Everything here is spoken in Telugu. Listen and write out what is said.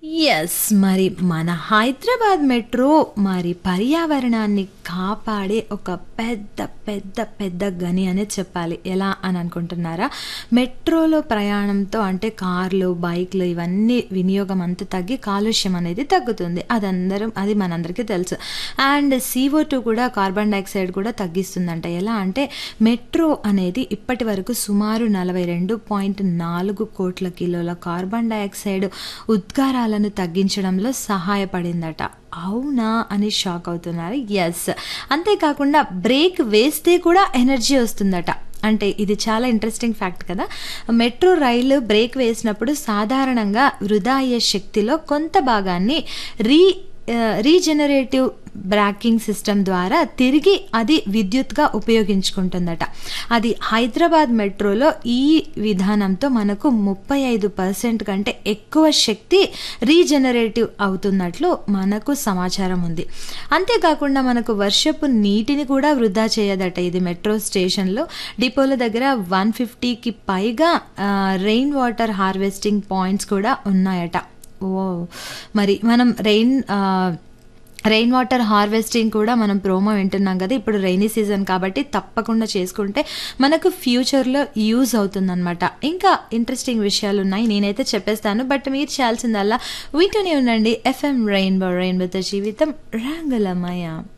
యెస్. మరి మన హైదరాబాద్ మెట్రో మరి పర్యావరణాన్ని కాపాడే ఒక పెద్ద, పెద్ద, పెద్ద గని అనే చెప్పాలి. ఎలా అని అనుకుంటున్నారా? మెట్రోలో ప్రయాణంతో అంటే కార్లు, బైక్‌లు ఇవన్నీ వినియోగం అంతా తగ్గి కాలుష్యం అనేది తగ్గుతుంది. అది మనందరికీ తెలుసు. అండ్ CO2 కూడా కార్బన్ డయాక్సైడ్ కూడా తగ్గిస్తుందంట. ఎలా అంటే మెట్రో అనేది ఇప్పటి వరకు సుమారు 42.4 కోట్ల కిలోల కార్బన్ డయాక్సైడ్ ఉద్గారాలను తగ్గించడంలో సహాయపడిందట. అవునా అని షాక్ అవుతున్నారు. ఎస్. అంతేకాకుండా బ్రేక్ వేస్తే కూడా ఎనర్జీ వస్తుందట. అంటే ఇది చాలా ఇంట్రెస్టింగ్ ఫ్యాక్ట్ కదా. మెట్రో రైలు బ్రేక్ వేసినప్పుడు సాధారణంగా వృధా అయ్యే శక్తిలో కొంత భాగాన్ని రీజనరేటివ్ బ్రేకింగ్ సిస్టమ్ ద్వారా తిరిగి అది విద్యుత్గా ఉపయోగించుకుంటుందట. అది హైదరాబాద్ మెట్రోలో ఈ విధానంతో మనకు 35% కంటే ఎక్కువ శక్తి రీజనరేటివ్ అవుతున్నట్లు మనకు సమాచారం ఉంది. అంతేకాకుండా మనకు వర్షపు నీటిని కూడా వృధా చేయదట. ఇది మెట్రో స్టేషన్లో డిపోల దగ్గర 150కి పైగా రెయిన్ వాటర్ హార్వెస్టింగ్ పాయింట్స్ కూడా ఉన్నాయట. మరి మనం రెయిన్ వాటర్ హార్వెస్టింగ్ కూడా మనం ప్రోమో వింటున్నాం కదా. ఇప్పుడు రైనీ సీజన్ కాబట్టి తప్పకుండా చేసుకుంటే మనకు ఫ్యూచర్లో యూజ్ అవుతుందన్నమాట. ఇంకా ఇంట్రెస్టింగ్ విషయాలు ఉన్నాయి, నేనైతే చెప్పేస్తాను. బట్ మీరు చేయాల్సిందల్లా వింటూనే ఉండండి FM రెయిన్బో, రెయిన్బోతో జీవితం రంగులమయ.